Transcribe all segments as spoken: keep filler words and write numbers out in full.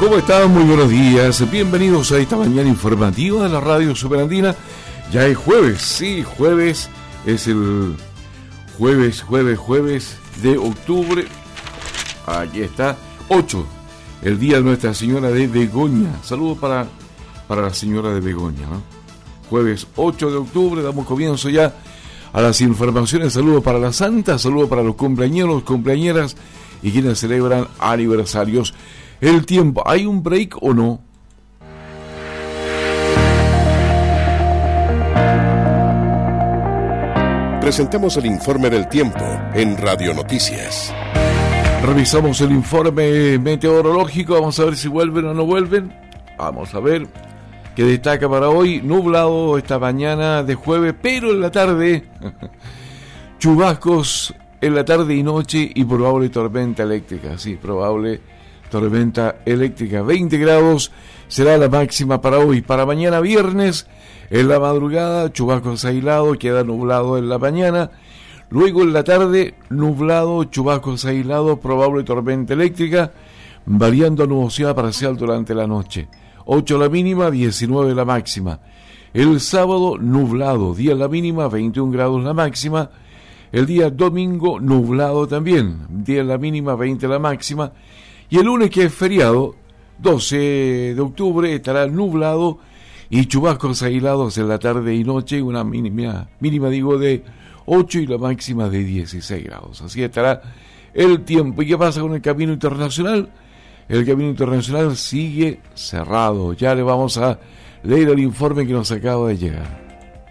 ¿Cómo están? Muy buenos días. Bienvenidos a esta mañana informativa de la Radio Superandina. Ya es jueves, sí, jueves. Es el jueves, jueves, jueves de octubre. Aquí está, ocho. El día de Nuestra Señora de Begoña. Saludos para, para la señora de Begoña, ¿no? Jueves ocho de octubre, damos comienzo ya a las informaciones. Saludos para la Santa, saludos para los cumpleañeros, cumpleañeras y quienes celebran aniversarios. El tiempo, ¿hay un break o no? Presentamos el informe del tiempo en Radio Noticias. Revisamos el informe meteorológico, vamos a ver si vuelven o no vuelven. Vamos a ver qué destaca para hoy. Nublado esta mañana de jueves, pero en la tarde chubascos en la tarde y noche y probable tormenta eléctrica. Sí, probable tormenta eléctrica. veinte grados será la máxima para hoy. Para mañana viernes, en la madrugada, chubascos aislados, queda nublado en la mañana. Luego en la tarde, nublado, chubascos aislados, probable tormenta eléctrica, variando a nubosidad parcial durante la noche. ocho la mínima, diecinueve la máxima. El sábado, nublado, día la mínima, veintiún grados la máxima. El día domingo, nublado también, día la mínima, veinte la máxima. Y el lunes, que es feriado, doce de octubre, estará nublado y chubascos aislados en la tarde y noche, una mínima, mínima digo, de ocho y la máxima de dieciséis grados. Así estará el tiempo. ¿Y qué pasa con el camino internacional? El camino internacional sigue cerrado. Ya le vamos a leer el informe que nos acaba de llegar.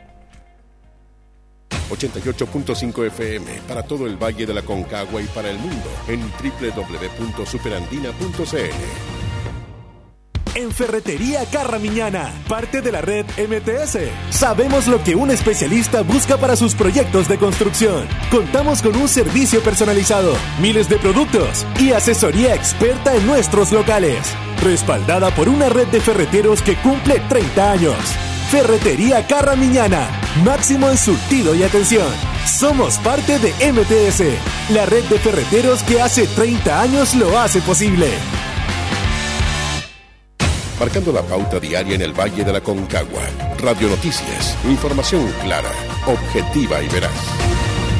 ochenta y ocho punto cinco F M para todo el Valle de la Concagua y para el mundo en doble u doble u doble u punto superandina punto c l. En Ferretería Carramiñana, parte de la red M T S. Sabemos lo que un especialista busca para sus proyectos de construcción. Contamos con un servicio personalizado, miles de productos y asesoría experta en nuestros locales. Respaldada por una red de ferreteros que cumple treinta años. Ferretería Carramiñana, máximo en surtido y atención. Somos parte de M T S, la red de ferreteros que hace treinta años lo hace posible. Marcando la pauta diaria en el Valle de la Concagua. Radio Noticias, información clara, objetiva y veraz.